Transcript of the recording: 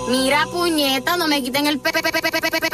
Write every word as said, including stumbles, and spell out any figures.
Mira, puñeta, no me quiten el pe... pe- pe- pe- pe- pe- pe-